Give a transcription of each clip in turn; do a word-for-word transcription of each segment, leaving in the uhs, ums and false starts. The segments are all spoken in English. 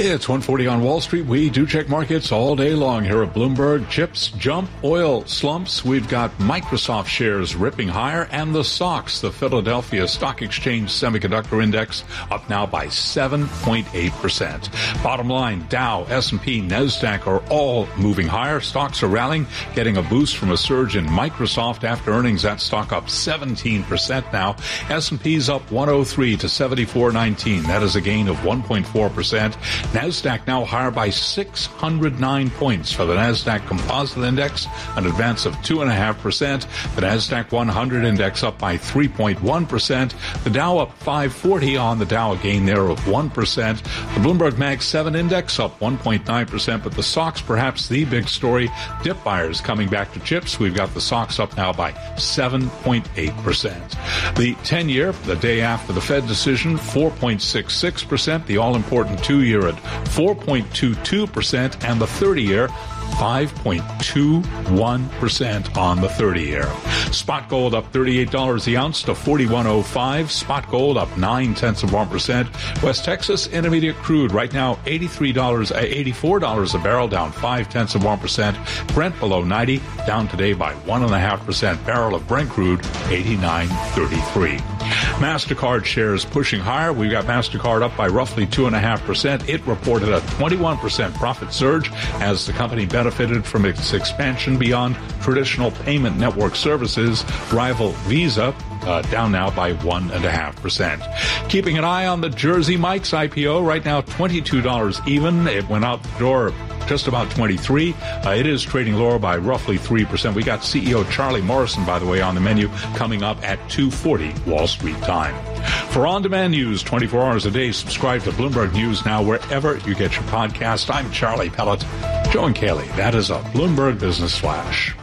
It's one forty on Wall Street. We do check markets all day long here at Bloomberg. Chips jump, oil slumps. We've got Microsoft shares ripping higher, and the S O X, the Philadelphia Stock Exchange Semiconductor Index, up now by seven point eight percent. Bottom line, Dow, S and P, NASDAQ are all moving higher. Stocks are rallying, getting a boost from a surge in Microsoft after earnings. That stock up seventeen percent now. S and P's up one oh three to seventy-four nineteen. That is a gain of one point four percent. NASDAQ now higher by six hundred nine points for the NASDAQ Composite Index, an advance of two point five percent. The NASDAQ one hundred Index up by three point one percent. The Dow up five forty on the Dow, a gain there of one percent. The Bloomberg Mag seven Index up one point nine percent, but the S O X perhaps the big story. Dip buyers coming back to chips. We've got the S O X up now by seven point eight percent. The ten-year, the day after the Fed decision, four point six six percent. The all-important two-year at four point two two percent, and the thirty-year five point two one percent on the thirty-year. Spot gold up thirty-eight dollars the ounce to forty-one oh five. Spot gold up nine tenths of one percent. West Texas Intermediate crude right now eighty-three dollars, eighty-four dollars a barrel, down five tenths of one percent. Brent below ninety, down today by one and a half percent. Barrel of Brent crude eighty-nine thirty-three. MasterCard shares pushing higher. We've got MasterCard up by roughly two and a half percent. It reported a twenty-one percent profit surge as the company benefited from its expansion beyond traditional payment network services. Rival Visa Uh, down now by one and a half percent. Keeping an eye on the Jersey Mike's I P O right now, twenty-two dollars even. It went out the door just about twenty-three. Uh, it is trading lower by roughly three percent. We got C E O Charlie Morrison, by the way, on the menu coming up at two forty Wall Street time. For on-demand news twenty-four hours a day, subscribe to Bloomberg News now wherever you get your podcast. I'm Charlie Pellet. Joe and Kaylee, that is a Bloomberg Business Flash.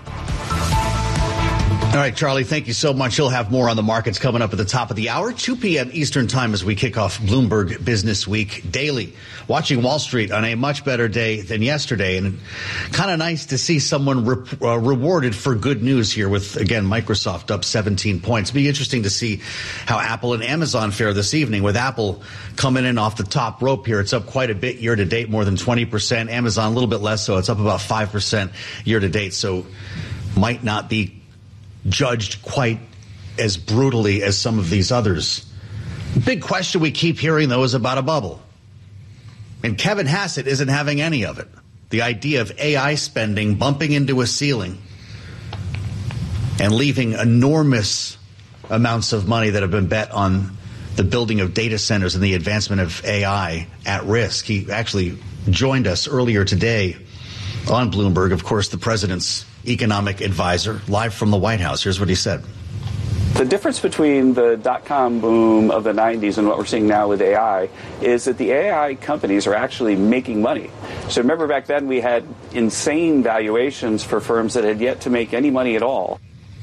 All right, Charlie, thank you so much. You'll have more on the markets coming up at the top of the hour, two p.m. Eastern time as we kick off Bloomberg Business Week daily. Watching Wall Street on a much better day than yesterday, and kind of nice to see someone re- uh, rewarded for good news here with, again, Microsoft up seventeen points. It'll be interesting to see how Apple and Amazon fare this evening, with Apple coming in off the top rope here. It's up quite a bit year to date, more than twenty percent. Amazon a little bit less, so it's up about five percent year to date, so might not be judged quite as brutally as some of these others. Big question we keep hearing, though, is about a bubble. And Kevin Hassett isn't having any of it. The idea of A I spending bumping into a ceiling and leaving enormous amounts of money that have been bet on the building of data centers and the advancement of A I at risk. He actually joined us earlier today on Bloomberg, of course, the president's economic advisor, live from the White House. Here's what he said. The difference between the dot-com boom of the nineties and what we're seeing now with A I is that the A I companies are actually making money. So remember back then we had insane valuations for firms that had yet to make any money at all.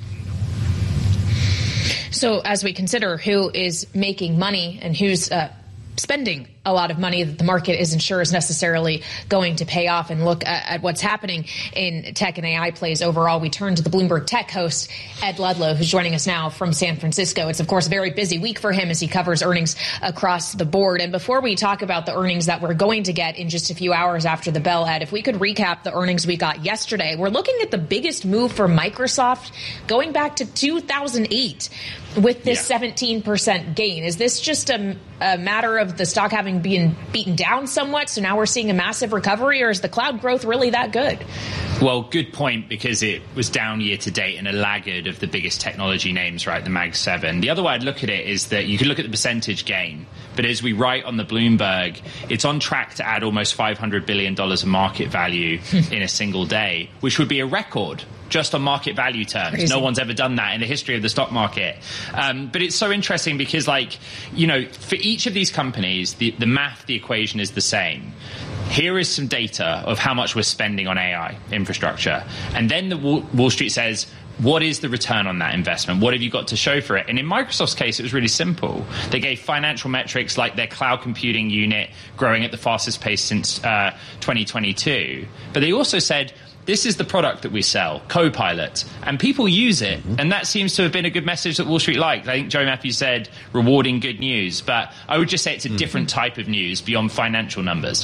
So as we consider who is making money and who's uh, spending a lot of money that the market isn't sure is necessarily going to pay off, and look at, at what's happening in tech and A I plays overall, we turn to the Bloomberg Tech host, Ed Ludlow, who's joining us now from San Francisco. It's, of course, a very busy week for him as he covers earnings across the board. And before we talk about the earnings that we're going to get in just a few hours after the bell, Ed, if we could recap the earnings we got yesterday, we're looking at the biggest move for Microsoft going back to two thousand eight with this yeah. seventeen percent gain. Is this just a, a matter of the stock having been beaten down somewhat, so now we're seeing a massive recovery, or is the cloud growth really that good? Well, good point, because it was down year to date and a laggard of the biggest technology names, right, the Mag seven. The other way I'd look at it is that you could look at the percentage gain, but as we write on the Bloomberg, it's on track to add almost five hundred billion dollars of market value in a single day, which would be a record just on market value terms. Crazy. No one's ever done that in the history of the stock market. Um, but it's so interesting because, like, you know, for each of these companies, the, the math, the equation is the same. Here is some data of how much we're spending on A I infrastructure. And then the Wall, Wall Street says, what is the return on that investment? What have you got to show for it? And in Microsoft's case, it was really simple. They gave financial metrics like their cloud computing unit growing at the fastest pace since uh, twenty twenty-two. But they also said, this is the product that we sell, Copilot, and people use it. Mm-hmm. And that seems to have been a good message that Wall Street liked. I think Joe Matthews said rewarding good news, but I would just say it's a mm-hmm. different type of news beyond financial numbers.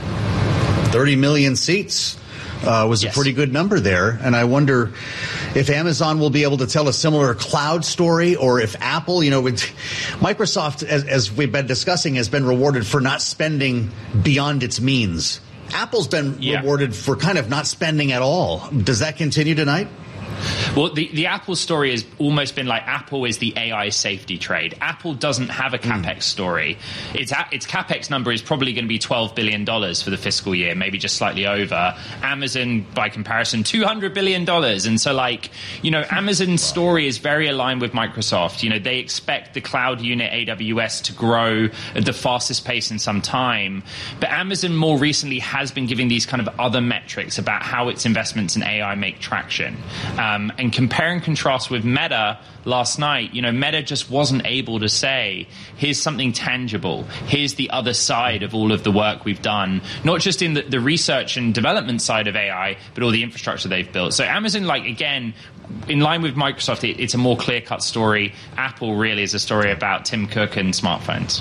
thirty million seats. Uh, was yes. a pretty good number there. And I wonder if Amazon will be able to tell a similar cloud story, or if Apple, you know, with Microsoft, as, as we've been discussing, has been rewarded for not spending beyond its means. Apple's been yeah. rewarded for kind of not spending at all. Does that continue tonight? Well, the, the Apple story has almost been like Apple is the A I safety trade. Apple doesn't have a CapEx mm. story. Its, its CapEx number is probably going to be twelve billion dollars for the fiscal year, maybe just slightly over. Amazon, by comparison, two hundred billion dollars. And so, like, you know, Amazon's story is very aligned with Microsoft. You know, they expect the cloud unit A W S to grow at the fastest pace in some time. But Amazon more recently has been giving these kind of other metrics about how its investments in A I make traction. Um, and compare and contrast with Meta last night, you know, Meta just wasn't able to say, here's something tangible. Here's the other side of all of the work we've done, not just in the, the research and development side of A I, but all the infrastructure they've built. So Amazon, like, again, in line with Microsoft, it, it's a more clear-cut story. Apple really is a story about Tim Cook and smartphones.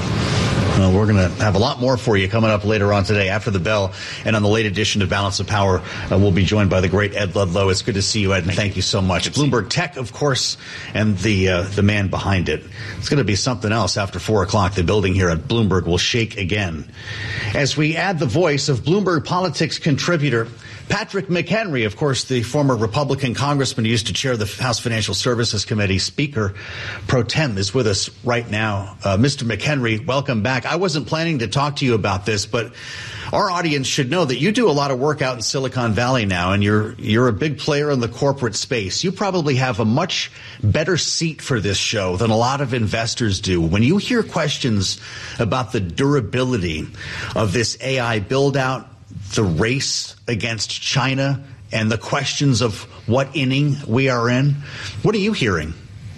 Well, we're going to have a lot more for you coming up later on today after the bell. And on the late edition of Balance of Power, uh, we'll be joined by the great Ed Ludlow. It's good to see you, Ed, and thank, thank you. you so much. Good Bloomberg Tech, of course, and the uh, the man behind it. It's going to be something else after four o'clock. The building here at Bloomberg will shake again. As we add the voice of Bloomberg Politics contributor Patrick McHenry, of course, the former Republican congressman who used to chair the House Financial Services Committee, Speaker Pro Tem, is with us right now. Uh, Mister McHenry, welcome back. I wasn't planning to talk to you about this, but our audience should know that you do a lot of work out in Silicon Valley now, and you're you're a big player in the corporate space. You probably have a much better seat for this show than a lot of investors do. When you hear questions about the durability of this A I build-out, the race against China, and the questions of what inning we are in, what are you hearing?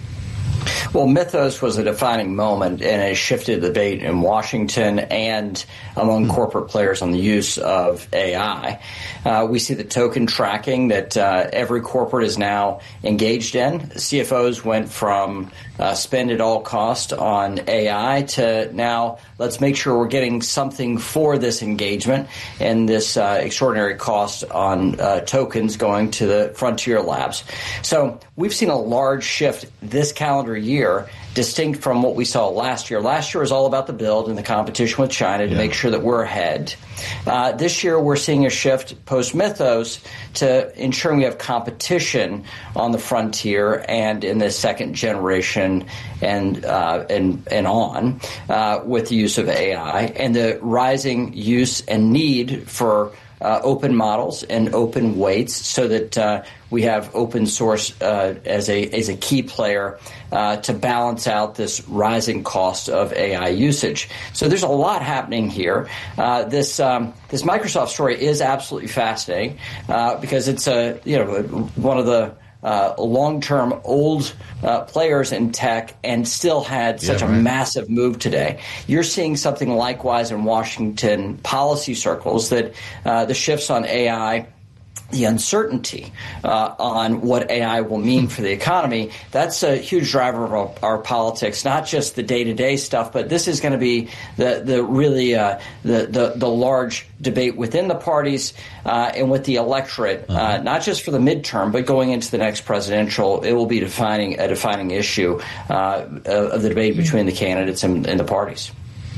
Well, Mythos was a defining moment, and it shifted the debate in Washington and among corporate players on the use of A I. Uh, we see the token tracking that uh, every corporate is now engaged in. C F Os went from uh, spend at all cost on A I to now let's make sure we're getting something for this engagement, and this uh, extraordinary cost on uh, tokens going to the frontier labs. So we've seen a large shift this calendar year, distinct from what we saw last year. Last year was all about the build and the competition with China to yeah. make sure that we're ahead. Uh, this year, we're seeing a shift post-Mythos to ensuring we have competition on the frontier and in the second generation and uh, and and on uh, with the use of A I and the rising use and need for Uh, open models and open weights, so that uh, we have open source uh, as a as a key player uh, to balance out this rising cost of A I usage. So there's a lot happening here. Uh, this um, this Microsoft story is absolutely fascinating uh, because it's a you know one of the Uh, long-term old uh, players in tech and still had such yeah, right. a massive move today. You're seeing something likewise in Washington policy circles, that uh, the shifts on A I, the uncertainty uh, on what A I will mean for the economy, that's a huge driver of our, our politics, not just the day-to-day stuff, but this is going to be the, the really uh, the, the, the large debate within the parties uh, and with the electorate, uh, uh, not just for the midterm, but going into the next presidential. It will be defining a defining issue uh, of the debate between the candidates and, and the parties.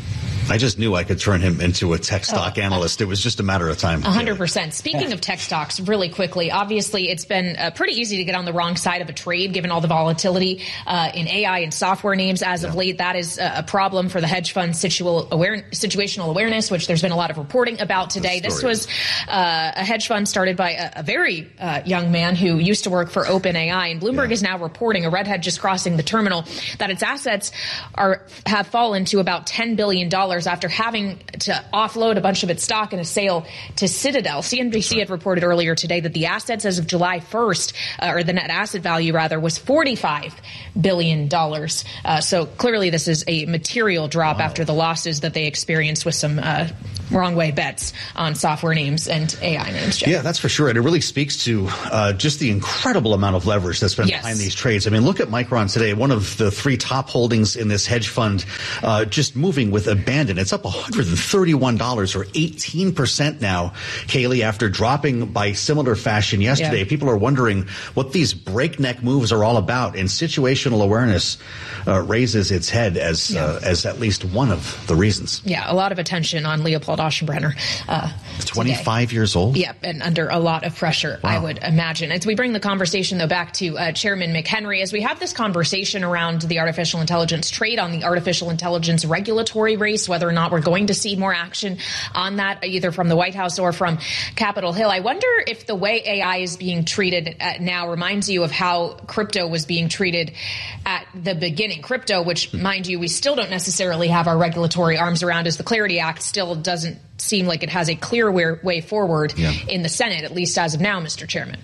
I just knew I could turn him into a tech stock oh. analyst. It was just a matter of time. one hundred percent. Speaking of tech stocks, really quickly, obviously it's been uh, pretty easy to get on the wrong side of a trade given all the volatility uh, in A I and software names as yeah. of late. That is a problem for the hedge fund situa- aware- situational awareness, which there's been a lot of reporting about today. This was uh, a hedge fund started by a, a very uh, young man who used to work for OpenAI, and Bloomberg yeah. is now reporting, a redhead just crossing the terminal, that its assets are have fallen to about ten billion dollars dollars after having to offload a bunch of its stock in a sale to Citadel. C N B C had reported earlier today that the assets as of July first, uh, or the net asset value rather, was forty-five billion dollars. Uh, so clearly this is a material drop wow. after the losses that they experienced with some uh, wrong way bets on software names and A I names. Jeff. Yeah, that's for sure. And it really speaks to uh, just the incredible amount of leverage that's been yes. behind these trades. I mean, look at Micron today, one of the three top holdings in this hedge fund, uh, just moving with abandon. It's up one hundred thirty-one dollars or eighteen percent now, Kaylee, after dropping by similar fashion yesterday. Yeah. People are wondering what these breakneck moves are all about, and situational awareness uh, raises its head as yeah. uh, as at least one of the reasons. Yeah, a lot of attention on Leopold Aschenbrenner. Uh, twenty-five today. years old? Yep, and under a lot of pressure, wow. I would imagine. As we bring the conversation, though, back to uh, Chairman McHenry, as we have this conversation around the artificial intelligence trade, on the artificial intelligence regulatory race, whether or not we're going to see more action on that, either from the White House or from Capitol Hill, I wonder if the way A I is being treated uh, now reminds you of how crypto was being treated at the beginning. Crypto, which, mind you, we still don't necessarily have our regulatory arms around, as the Clarity Act still doesn't seem like it has a clear way, way forward yeah. in the Senate, at least as of now, Mister Chairman.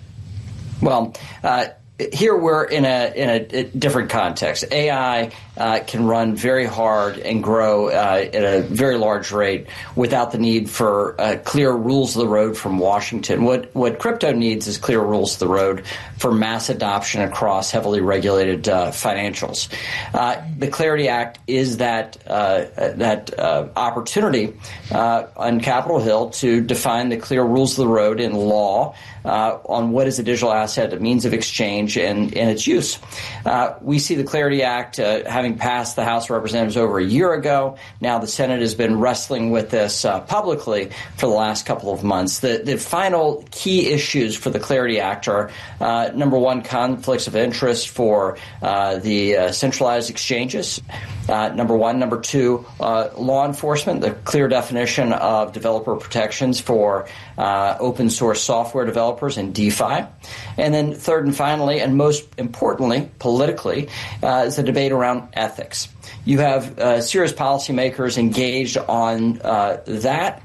Well, uh, here we're in a in a different context. A I uh, can run very hard and grow uh, at a very large rate without the need for uh, clear rules of the road from Washington. What what crypto needs is clear rules of the road for mass adoption across heavily regulated uh, financials. Uh, the Clarity Act is that uh, that uh, opportunity uh, on Capitol Hill to define the clear rules of the road in law uh, on what is a digital asset, a means of exchange, and, and its use. Uh, we see the Clarity Act uh, having passed the House of Representatives over a year ago. Now the Senate has been wrestling with this uh, publicly for the last couple of months. The, the final key issues for the Clarity Act are, uh, number one, conflicts of interest for uh, the uh, centralized exchanges. Uh, number one. Number two, uh, law enforcement, the clear definition of developer protections for uh, open source software developers and DeFi. And then third and finally, and most importantly, politically, uh, is the debate around ethics. You have uh, serious policymakers engaged on uh, that,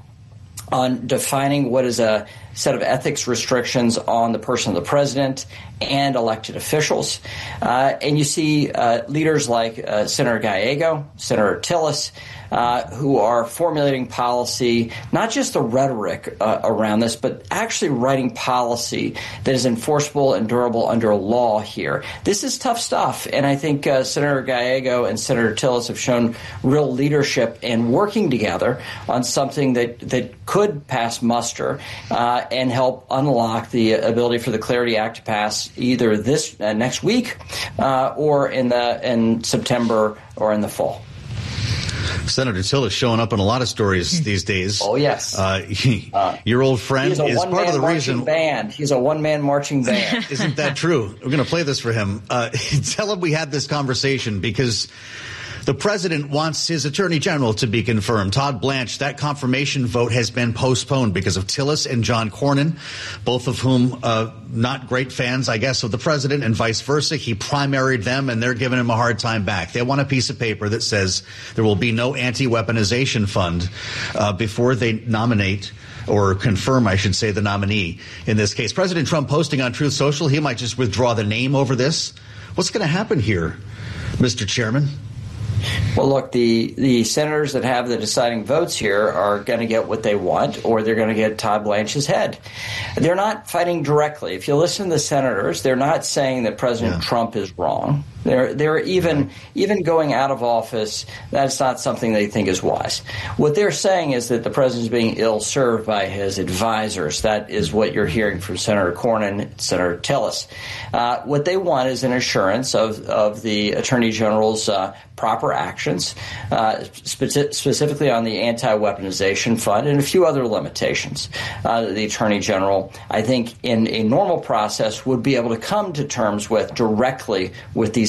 on defining what is a set of ethics restrictions on the person of the president and elected officials. Uh, and you see uh, leaders like uh, Senator Gallego, Senator Tillis, uh, who are formulating policy, not just the rhetoric uh, around this, but actually writing policy that is enforceable and durable under law here. This is tough stuff, and I think uh, Senator Gallego and Senator Tillis have shown real leadership in working together on something that, that could pass muster uh, and help unlock the ability for the Clarity Act to pass either this uh, next week uh, or in the in September or in the fall. Senator Tillis showing up in a lot of stories these days. Oh, yes. Uh, he, uh, your old friend is part of the reason. Band. He's a one-man marching band. Isn't that true? We're going to play this for him. Uh, tell him we had this conversation because the president wants his attorney general to be confirmed. Todd Blanche, that confirmation vote has been postponed because of Tillis and John Cornyn, both of whom uh, not great fans, I guess, of the president and vice versa. He primaried them, and they're giving him a hard time back. They want a piece of paper that says there will be no anti-weaponization fund uh, before they nominate or confirm, I should say, the nominee in this case. President Trump posting on Truth Social, he might just withdraw the name over this. What's going to happen here, Mister Chairman? Well, look, the, the senators that have the deciding votes here are going to get what they want, or they're going to get Todd Blanche's head. They're not fighting directly. If you listen to the senators, they're not saying that President yeah. Trump is wrong. They're, they're even even going out of office. That's not something they think is wise. What they're saying is that the president is being ill-served by his advisors. That is what you're hearing from Senator Cornyn, Senator Tillis. Uh, what they want is an assurance of, of the Attorney General's uh, proper actions, uh, spe- specifically on the anti-weaponization fund and a few other limitations. Uh, the Attorney General, I think, in a normal process, would be able to come to terms with directly with these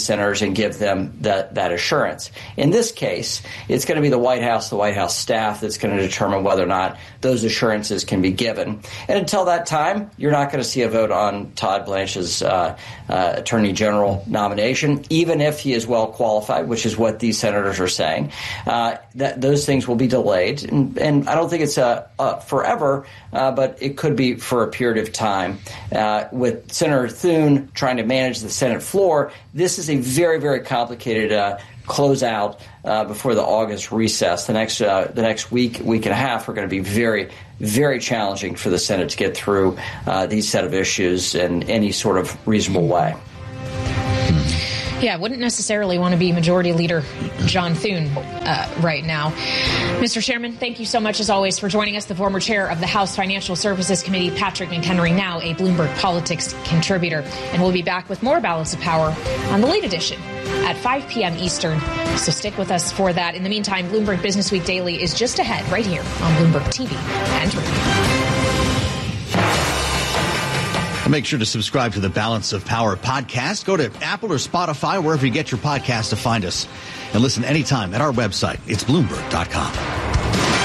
senators and give them that, that assurance. In this case, it's going to be the White House, the White House staff that's going to determine whether or not those assurances can be given. And until that time, you're not going to see a vote on Todd Blanche's uh, uh, Attorney General nomination, even if he is well qualified, which is what these senators are saying. Uh, that those things will be delayed, and, and I don't think it's a, a forever, uh, but it could be for a period of time. Uh, with Senator Thune trying to manage the Senate floor, this is a very, very complicated uh, closeout uh, before the August recess. The next uh, the next week, week and a half are going to be very, very challenging for the Senate to get through uh, these set of issues in any sort of reasonable way. Yeah, I wouldn't necessarily want to be Majority Leader John Thune uh, right now. Mister Chairman, thank you so much, as always, for joining us. The former chair of the House Financial Services Committee, Patrick McHenry, now a Bloomberg Politics contributor. And we'll be back with more Balance of Power on the late edition at five p.m. Eastern. So stick with us for that. In the meantime, Bloomberg Business Week Daily is just ahead right here on Bloomberg T V and radio. Make sure to subscribe to the Balance of Power podcast. Go to Apple or Spotify, wherever you get your podcast, to find us. And listen anytime at our website. It's Bloomberg dot com.